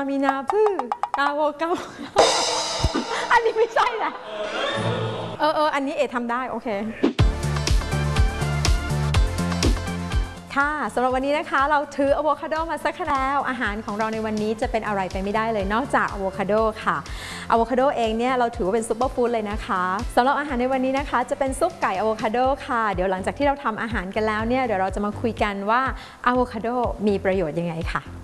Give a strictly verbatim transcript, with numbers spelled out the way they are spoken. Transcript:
มีนาพืชกาโวกาอันนี้ไม่ใช่แหละเออเอออันนี้เอทำได้โอเคค่ะสำหรับวันนี้นะคะเราถืออะโวคาโดมาสักแล้วอาหารของเราในวันนี้จะเป็นอะไรไปไม่ได้เลยนอกจากอะโวคาโดค่ะอะโวคาโดเองเนี่ยเราถือว่าเป็นซุปเปอร์ฟู้ดเลยนะคะสำหรับอาหารในวันนี้นะคะจะเป็นซุปไก่อะโวคาโดค่ะเดี๋ยวหลังจากที่เราทำอาหารกันแล้วเนี่ยเดี๋ยวเราจะมาคุยกันว่าอะโวคาโดมีประโยชน์ยังไงค่ะ